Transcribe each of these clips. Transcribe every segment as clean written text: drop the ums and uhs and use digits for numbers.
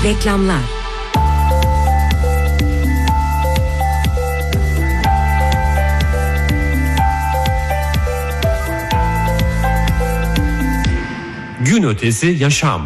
Reklamlar. Gün ötesi yaşam.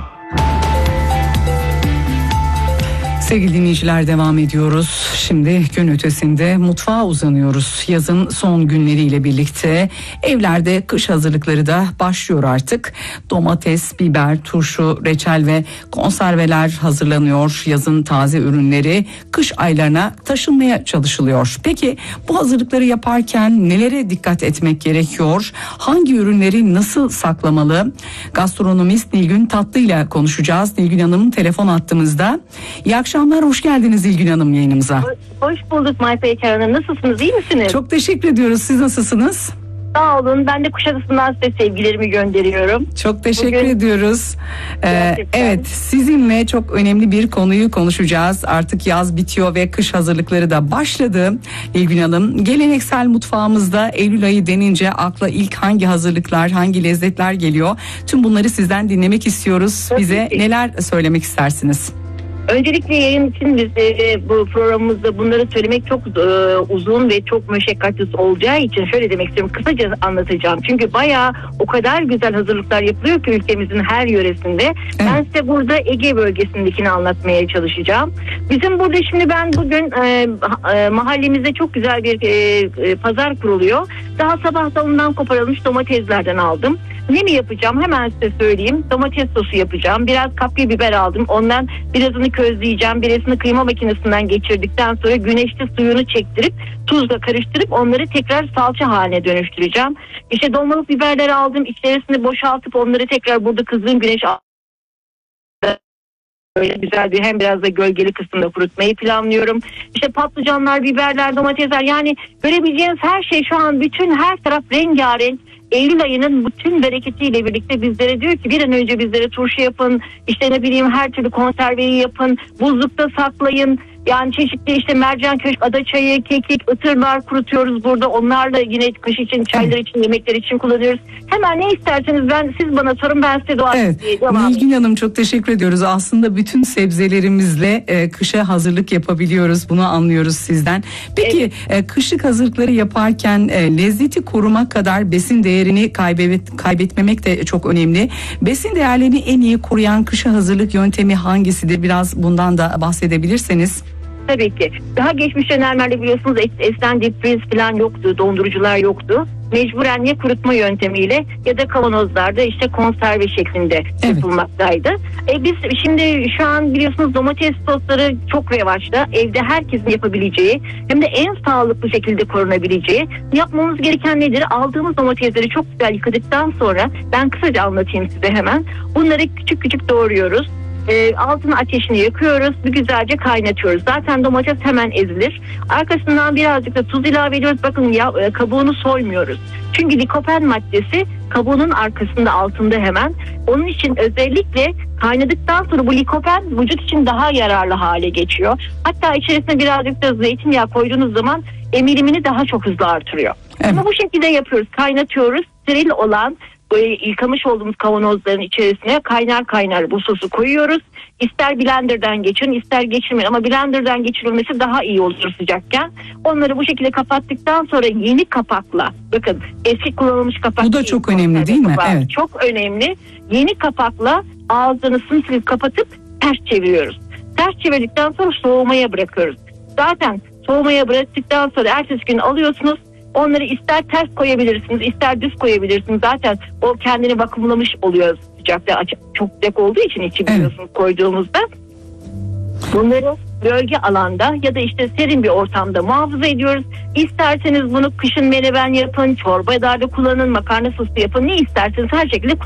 Sevgili dinleyiciler, devam ediyoruz. Şimdi gün ötesinde mutfağa uzanıyoruz. Yazın son günleriyle birlikte evlerde kış hazırlıkları da başlıyor artık. Domates, biber, turşu, reçel ve konserveler hazırlanıyor. Yazın taze ürünleri kış aylarına taşınmaya çalışılıyor. Peki bu hazırlıkları yaparken nelere dikkat etmek gerekiyor? Hangi ürünleri nasıl saklamalı? Gastronomist Nilgün Tatlı ile konuşacağız. Nilgün Hanım telefon hattımızda. İyi akşamlar, hoş geldiniz Nilgün Hanım yayınımıza. Hoş bulduk Maysa Hanım. Nasılsınız, iyi misiniz? Çok teşekkür ediyoruz. Siz nasılsınız? Sağ olun. Ben de Kuşadası'ndan size sevgilerimi gönderiyorum. Çok teşekkür ediyoruz. Evet, sizinle çok önemli bir konuyu konuşacağız. Artık yaz bitiyor ve kış hazırlıkları da başladı. Nilgün Hanım, geleneksel mutfağımızda Eylül ayı denince akla ilk hangi hazırlıklar, hangi lezzetler geliyor? Tüm bunları sizden dinlemek istiyoruz. Bize neler söylemek istersiniz? Öncelikle yayın için biz bu programımızda bunları söylemek çok uzun ve çok meşakkatli olacağı için şöyle demek istiyorum. Kısaca anlatacağım. Çünkü bayağı o kadar güzel hazırlıklar yapılıyor ki ülkemizin her yöresinde. Evet. Ben size burada Ege bölgesindekini anlatmaya çalışacağım. Bizim burada şimdi ben bugün mahallemizde çok güzel bir pazar kuruluyor. Daha sabah dalından koparılmış domateslerden aldım. Ne mi yapacağım? Hemen size söyleyeyim. Domates sosu yapacağım. Biraz kapya biber aldım. Ondan birazını közleyeceğim. Birazını kıyma makinesinden geçirdikten sonra güneşte suyunu çektirip tuzla karıştırıp onları tekrar salça haline dönüştüreceğim. İşte dolmalık biberleri aldım. İçerisini boşaltıp onları tekrar burada kızgın güneş böyle güzel bir hem biraz da gölgeli kısımda kurutmayı planlıyorum. İşte patlıcanlar, biberler, domatesler, yani görebileceğiniz her şey şu an bütün her taraf rengarenk. Eylül ayının bütün bereketiyle birlikte bizlere diyor ki bir an önce bizlere turşu yapın, işte ne bileyim her türlü konserveyi yapın, buzlukta saklayın. Yani çeşitli işte mercan köşk, adaçayı, kekik, ıtırlar kurutuyoruz burada. Onlarla yine kış için, çaylar için, yemekler için kullanıyoruz. Hemen ne isterseniz siz bana sorun, ben size dua edeyim. Nilgün Hanım, çok teşekkür ediyoruz. Aslında bütün sebzelerimizle kışa hazırlık yapabiliyoruz. Bunu anlıyoruz sizden. Peki kışlık hazırlıkları yaparken lezzeti korumak kadar besin değerini kaybetmemek de çok önemli. Besin değerlerini en iyi koruyan kışa hazırlık yöntemi hangisidir? Biraz bundan da bahsedebilirseniz. Tabii ki. Daha geçmiş dönemlerde biliyorsunuz eskiden deep freeze falan yoktu, dondurucular yoktu. Mecburen ya kurutma yöntemiyle ya da kavanozlarda işte konserve şeklinde yapılmaktaydı. Biz şimdi şu an biliyorsunuz domates sosları çok revaçta. Evde herkesin yapabileceği hem de en sağlıklı şekilde korunabileceği. Yapmamız gereken nedir? Aldığımız domatesleri çok güzel yıkadıktan sonra, ben kısaca anlatayım size hemen. Bunları küçük küçük doğruyoruz. Altın ateşini yakıyoruz, bir güzelce kaynatıyoruz. Zaten domates hemen ezilir. Arkasından birazcık da tuz ilave ediyoruz. Bakın kabuğunu soymuyoruz. Çünkü likopen maddesi kabuğunun arkasında, altında hemen. Onun için özellikle kaynadıktan sonra bu likopen vücut için daha yararlı hale geçiyor. Hatta içerisine birazcık da zeytinyağı koyduğunuz zaman emilimini daha çok hızlı artırıyor. Evet. Ama bu şekilde yapıyoruz. Kaynatıyoruz. Steril olan yıkamış olduğumuz kavanozların içerisine kaynar bu sosu koyuyoruz. İster blenderdan geçirin, ister geçirmeyin, ama blenderdan geçirilmesi daha iyi olur sıcakken. Onları bu şekilde kapattıktan sonra yeni kapakla, bakın eski kullanılmış kapak. Bu da çok önemli değil mi? Evet. Çok önemli. Yeni kapakla ağzını sımsıkı kapatıp ters çeviriyoruz. Ters çevirdikten sonra soğumaya bırakıyoruz. Zaten soğumaya bıraktıktan sonra ertesi gün alıyorsunuz. Onları ister ters koyabilirsiniz, ister düz koyabilirsiniz. Zaten o kendini vakumlamış oluyor sıcakta. Çok sıcak olduğu için içi biliyorsunuz koyduğumuzda. Bunları gölge alanda ya da işte serin bir ortamda muhafaza ediyoruz. İsterseniz bunu kışın menemen yapın, çorba da kullanın, makarna sosu yapın, ne isterseniz her şekilde